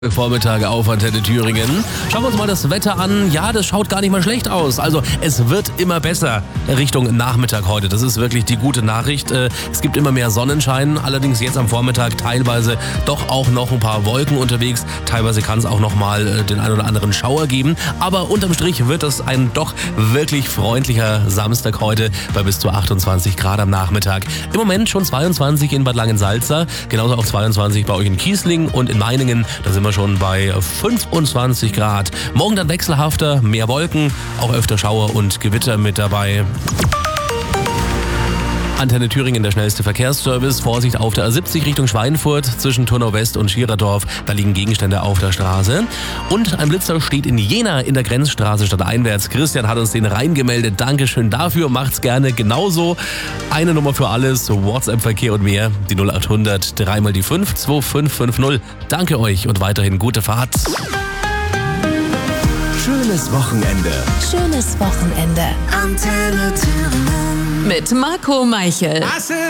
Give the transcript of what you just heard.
Vormittage auf Antenne Thüringen. Schauen wir uns mal das Wetter an. Ja, das schaut gar nicht mal schlecht aus. Also es wird immer besser Richtung Nachmittag heute. Das ist wirklich die gute Nachricht. Es gibt immer mehr Sonnenschein. Allerdings jetzt am Vormittag teilweise doch auch noch ein paar Wolken unterwegs. Teilweise kann es auch noch mal den ein oder anderen Schauer geben. Aber unterm Strich wird es ein doch wirklich freundlicher Samstag heute bei bis zu 28 Grad am Nachmittag. Im Moment schon 22 in Bad Langensalza. Genauso auch 22 bei euch in Kießling und in Meiningen. Da sind wir schon bei 25 Grad. Morgen dann wechselhafter, mehr Wolken, auch öfter Schauer und Gewitter mit dabei. Antenne Thüringen, der schnellste Verkehrsservice. Vorsicht auf der A70 Richtung Schweinfurt zwischen Turnau West und Schiererdorf. Da liegen Gegenstände auf der Straße. Und ein Blitzer steht in Jena in der Grenzstraße stadteinwärts. Christian hat uns den reingemeldet. Dankeschön dafür. Macht's gerne genauso. Eine Nummer für alles. WhatsApp-Verkehr und mehr. Die 0800 3 mal die 5 2550. Danke euch und weiterhin gute Fahrt. Schönes Wochenende. Schönes Wochenende. Antenne Thüringen. Mit Marco Meichel.